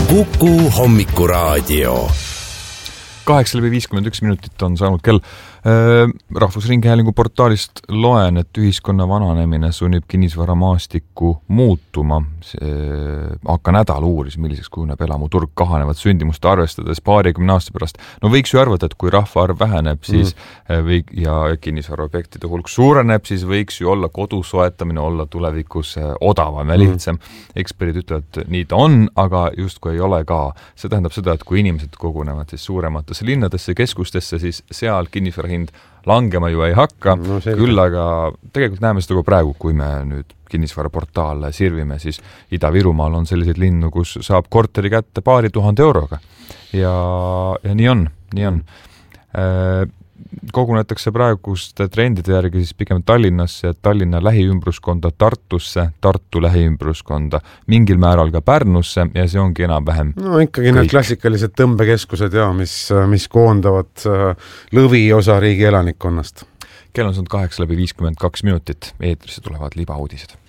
Kuku hommikuraadio. 8:51 minutit on saanud kell. Rahvusringhäälingu portaalist loen, et ühiskonna vananemine sunnib kinnisvaramaastikku muutuma. Hakka nädal uuris, milliseks kujuneb elamuturg kahanevat sündimust arvestades 20 aasta pärast. No võiks ju arvata, et kui rahvaarv väheneb siis ja kinnisvaraobjektide hulk suureneb, siis võiks ju olla kodu soetamine olla tulevikus odavam ja lihtsam. Eksperdid ütlevad, et nii ta on, aga justkui ei ole ka. See tähendab seda, et kui inimesed kogunevad siis suurematesse linnadesse, keskustesse, siis seal kinnisvara hind langema ju ei hakka. No, küll aga tegelikult näeme seda ka praegu, kui me nüüd kinnisvaraportaale sirvime, siis Ida-Virumaal on selliseid linnu, kus saab korteri kätte 2000 euroga. Ja nii on. Kogunetakse praeguste trendide järgi siis pigem Tallinnasse, Tallinna lähiümbruskonda, Tartusse, Tartu lähiümbruskonda, mingil määral ka Pärnusse ja see ongi enam-vähem. No ikkagi need klassikalised tõmbekeskused, mis koondavad lõviosa riigi elanikkonnast. Kell on saanud 8:52 minutit, eetrisse tulevad libauudised.